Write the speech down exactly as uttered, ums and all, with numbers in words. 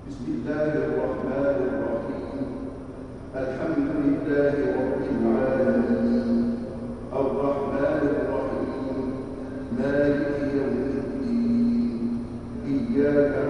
بسم الله الرحمن الرحيم. الحمد لله رب العالمين الرحمن الرحيم مالك يوم الدين. إياك